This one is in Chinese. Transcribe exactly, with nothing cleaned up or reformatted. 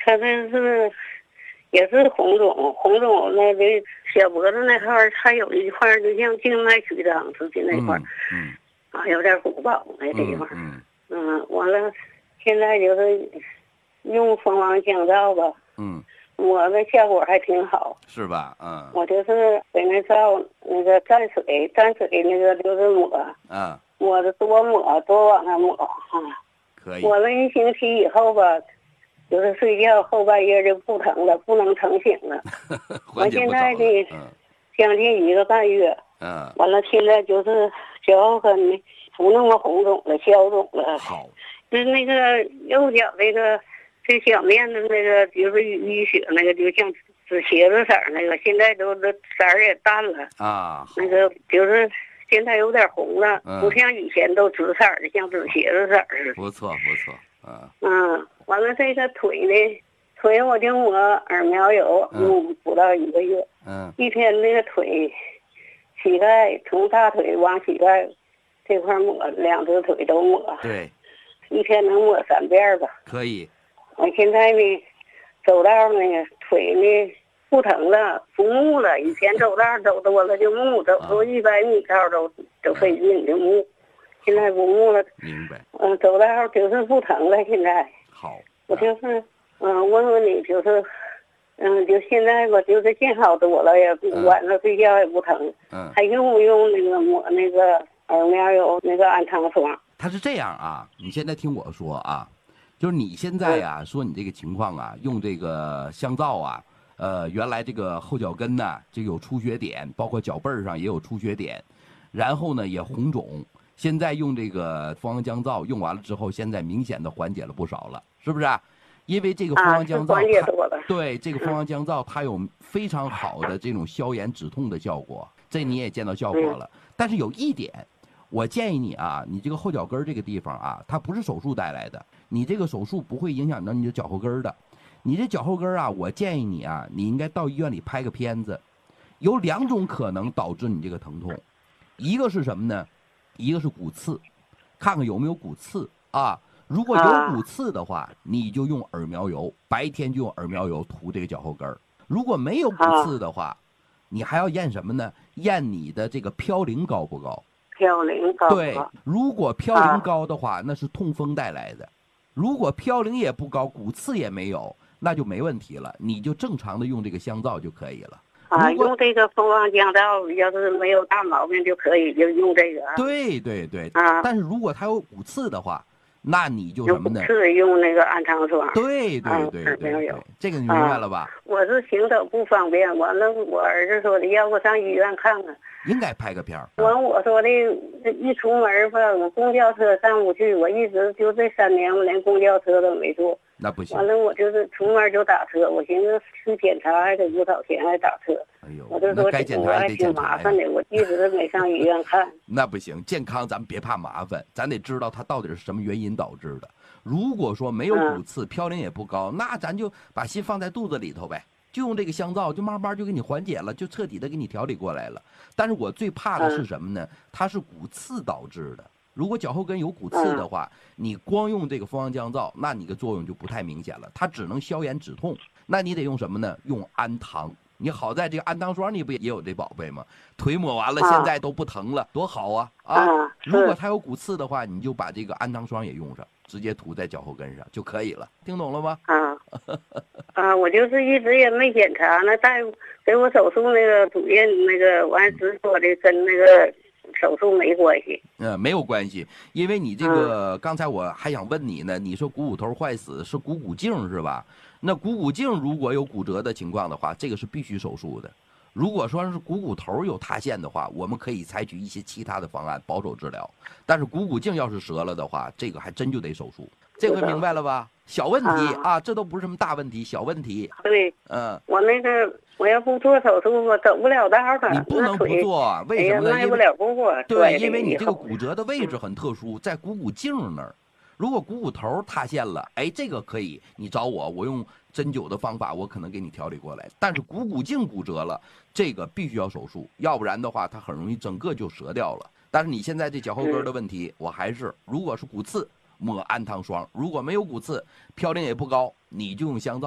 他这是也是红肿，红肿那个小脖子那块儿还有一块儿就像静脉曲张似的那块儿， 嗯啊，有点鼓包那地方。 嗯嗯，完了，现在就是用蜂王降噪吧。 嗯， 抹的效果还挺好， 是吧？嗯， 我就是给那皂那个蘸水，蘸水那个就是抹， 啊， 抹的多抹多往上抹啊。 可以。 抹了一星期以后吧，就是睡觉后半夜就不疼了，不能疼醒了。我现在的将近一个半月， 嗯， 完了现在就是脚后跟呢不那么红肿了，消肿了。 好， 就是那个右脚那个。这小面的那个就是淤血，那个就像紫茄子色儿那个，现在都都色儿也淡了啊。 那个就是现在有点红了， 嗯、 不像以前都紫色的，像紫茄子色儿似的。 不错不错，嗯。 嗯，完了这个腿呢，腿我就抹耳苗油，用不到一个月。 嗯。 一天那个腿，膝盖从大腿往膝盖这块抹，两只腿都抹。 对。 一天能抹三遍吧？ 可以。 我现在呢，走道那个腿呢不疼了，不木了。以前走道走多了就木，走出一百米道都都费劲就木，现在不木了。 明白。 嗯，走道就是不疼了。现在好， 我就是嗯问问你，就是嗯，就现在吧，就是见好多了，也晚上睡觉也不疼。 嗯， 还用不用那个抹那个耳苗油那个安糖霜？ 它是这样啊，你现在听我说啊。就是你现在呀、啊，说你这个情况啊，用这个香皂啊，呃，原来这个后脚跟呢，这有出血点，包括脚背上也有出血点，然后呢也红肿。现在用这个蜂王降皂用完了之后，现在明显的缓解了不少了，是不是、啊？因为这个蜂王降皂， 啊、 它对这个蜂王降皂，它有非常好的这种消炎止痛的效果，这你也见到效果了。 嗯、 但是有一点，我建议你啊，你这个后脚跟这个地方啊，它不是手术带来的。你这个手术不会影响到你的脚后跟的，你这脚后跟啊，我建议你啊，你应该到医院里拍个片子，有两种可能导致你这个疼痛，一个是什么呢？一个是骨刺，看看有没有骨刺啊。如果有骨刺的话，你就用耳苗油，白天就用耳苗油涂这个脚后跟。如果没有骨刺的话，你还要验什么呢？验你的这个嘌呤高不高？ 嘌呤高。 对，如果嘌呤高的话，那是痛风带来的。如果嘌呤也不高，骨刺也没有，那就没问题了，你就正常的用这个香皂就可以了。 啊，用这个蜂王降皂，要是没有大毛病就可以就用这个。 对对对。 啊， 但是如果它有骨刺的话，那你就什么呢？ 是用那个安糖霜。 对对对对对，对有这个你明白了吧？ 啊、我是行走不方便，完了我儿子说的要不上医院看看。 应该拍个片儿。 完我说的，一出门吧，我公交车上不去，我一直就这三年我连公交车都没坐。 那不行。 完了我就是出门就打车，我寻思去检查还得不少钱，还打车。 哎呦， 我就说该检查也得检查呀。 麻烦的，我一直没上医院看。 那不行，健康咱们别怕麻烦，咱得知道它到底是什么原因导致的。如果说没有骨刺，嘌呤也不高，那咱就把心放在肚子里头呗，就用这个香皂，就慢慢就给你缓解了，就彻底的给你调理过来了。但是我最怕的是什么呢？它是骨刺导致的。如果脚后跟有骨刺的话，你光用这个蜂王降皂，那你的作用就不太明显了，它只能消炎止痛。那你得用什么呢？用安糖。你好在这个安糖霜，你不也有这宝贝吗？腿抹完了，现在都不疼了，多好啊！啊，如果它有骨刺的话，你就把这个安糖霜也用上，直接涂在脚后跟上就可以了。听懂了吗？ 啊啊，我就是一直也没检查，那大夫给我手术那个主任那个完直说的跟那个手术没关系。 嗯，没有关系，因为你这个、嗯、刚才我还想问你呢，你说股骨头坏死是股骨颈是吧？那股骨颈如果有骨折的情况的话，这个是必须手术的。如果说是股骨头有塌陷的话，我们可以采取一些其他的方案保守治疗。但是股骨颈要是折了的话，这个还真就得手术。这回明白了吧？小问题 啊, 啊，这都不是什么大问题，小问题。 对， 嗯， 我那个我要不做手术，我走不了道了。 你不能不做，为什么呢？ 迈不了步啊。 对，因为你这个骨折的位置很特殊，在股骨颈那儿。如果股骨头塌陷了，哎，这个可以，你找我，我用针灸的方法，我可能给你调理过来。但是股骨颈骨折了，这个必须要手术，要不然的话，它很容易整个就折掉了。但是你现在这脚后跟的问题，我还是，如果是骨刺，抹安糖霜；如果没有骨刺，嘌呤也不高，你就用香皂。